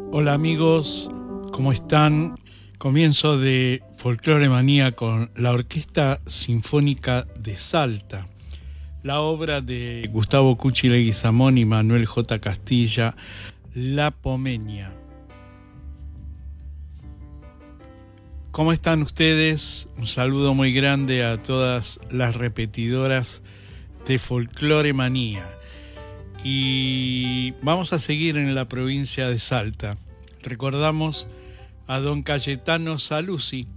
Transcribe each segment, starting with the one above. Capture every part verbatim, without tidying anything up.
Hola amigos, ¿cómo están? Comienzo de Folclore Manía con la Orquesta Sinfónica de Salta, la obra de Gustavo Cuchi Leguizamón y Manuel J. Castilla, La Pomeña. ¿Cómo están ustedes? Un saludo muy grande a todas las repetidoras de Folclore Manía. Y vamos a seguir en la provincia de Salta. Recordamos a don Cayetano Saluzzi.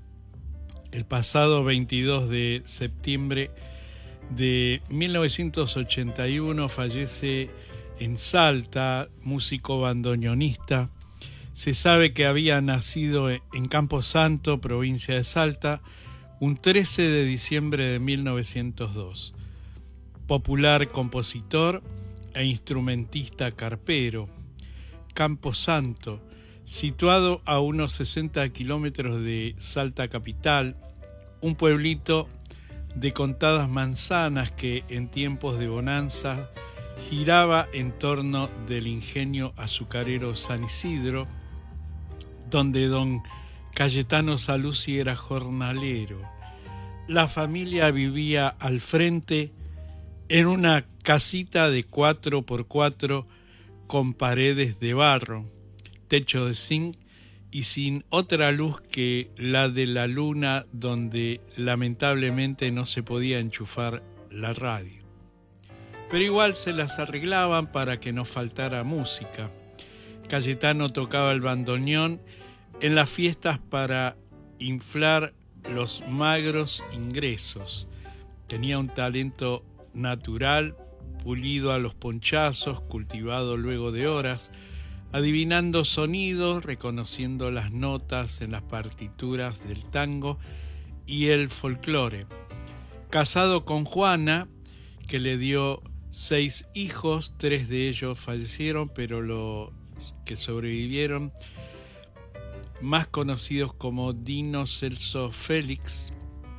El pasado veintidós de septiembre de mil novecientos ochenta y uno fallece en Salta, músico bandoneonista. Se sabe que había nacido en Campo Santo, provincia de Salta, un trece de diciembre de mil novecientos dos. Popular compositor e instrumentista carpero. Campo Santo, situado a unos sesenta kilómetros de Salta capital, un pueblito de contadas manzanas que en tiempos de bonanza giraba en torno del ingenio azucarero San Isidro, donde don Cayetano Saluzzi era jornalero. La familia vivía al frente en una casita de cuatro por cuatro con paredes de barro, techo de zinc y sin otra luz que la de la luna, donde lamentablemente no se podía enchufar la radio. Pero igual se las arreglaban para que no faltara música. Cayetano tocaba el bandoneón en las fiestas para inflar los magros ingresos. Tenía un talento natural, pulido a los ponchazos, cultivado luego de horas, adivinando sonidos, reconociendo las notas en las partituras del tango y el folclore. Casado con Juana, que le dio seis hijos, tres de ellos fallecieron, pero los que sobrevivieron, más conocidos como Dino Celso Félix,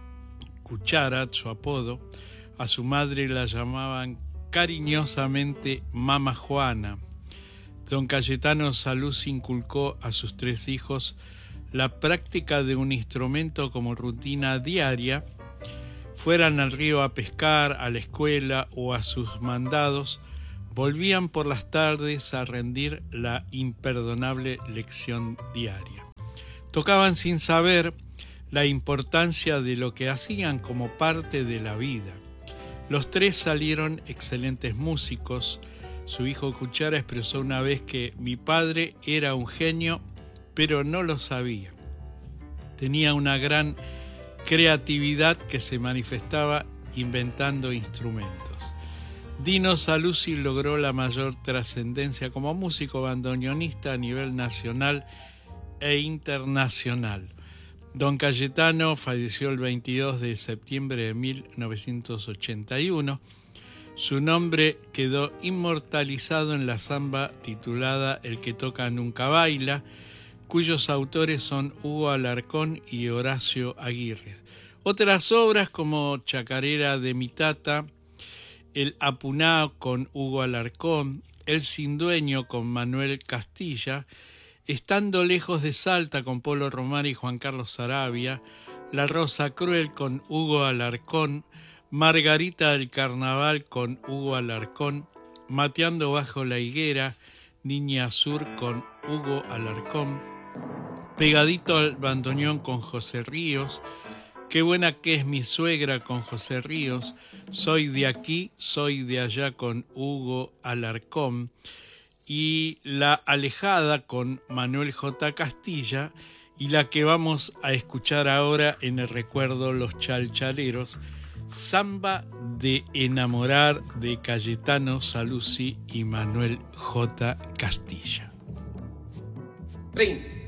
Cuchara, su apodo. A su madre la llamaban cariñosamente Mama Juana. Don Cayetano Saluzzi inculcó a sus tres hijos la práctica de un instrumento como rutina diaria, fueran al río a pescar, a la escuela o a sus mandados, volvían por las tardes a rendir la imperdonable lección diaria. Tocaban sin saber la importancia de lo que hacían como parte de la vida. Los tres salieron excelentes músicos. Su hijo Cuchara expresó una vez que mi padre era un genio, pero no lo sabía. Tenía una gran creatividad que se manifestaba inventando instrumentos. Dino Saluzzi logró la mayor trascendencia como músico bandoneonista a nivel nacional e internacional. Don Cayetano falleció el veintidós de septiembre de mil novecientos ochenta y uno. Su nombre quedó inmortalizado en la samba titulada El que toca nunca baila, cuyos autores son Hugo Alarcón y Horacio Aguirre. Otras obras como Chacarera de mi tata, El Apuná con Hugo Alarcón, El sin dueño con Manuel Castilla, Estando lejos de Salta con Polo Román y Juan Carlos Sarabia, La Rosa Cruel con Hugo Alarcón, Margarita del Carnaval con Hugo Alarcón, Mateando bajo la higuera, Niña Sur con Hugo Alarcón, Pegadito al bandoneón con José Ríos, Qué buena que es mi suegra con José Ríos, Soy de aquí, soy de allá con Hugo Alarcón, y La Alejada con Manuel J. Castilla, y la que vamos a escuchar ahora en el recuerdo Los Chalchaleros, Samba de enamorar de Cayetano Saluzzi y Manuel J. Castilla. Ring.